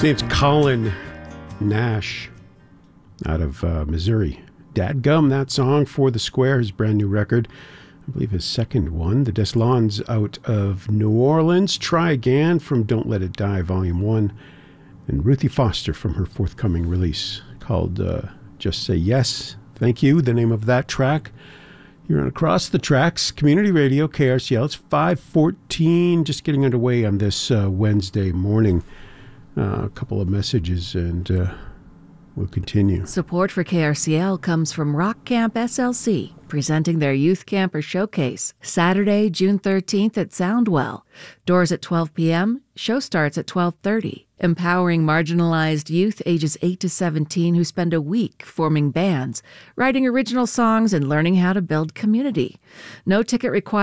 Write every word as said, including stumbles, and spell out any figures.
His name's Colin Nash out of uh, Missouri. Dadgum, that song, For the Square, his brand new record. I believe his second one. The Deslons out of New Orleans. Try Again from Don't Let It Die, Volume one. And Ruthie Foster from her forthcoming release called uh, Just Say Yes. Thank you. The name of that track. You're on Across the Tracks, Community Radio, K R C L. It's five fourteen, just getting underway on this uh, Wednesday morning. Uh, a couple of messages and uh, we'll continue. Support for K R C L comes from Rock Camp S L C, presenting their Youth Camper Showcase, Saturday, June thirteenth at Soundwell. Doors at twelve p.m., show starts at twelve thirty. Empowering marginalized youth ages eight to seventeen who spend a week forming bands, writing original songs, and learning how to build community. No ticket required.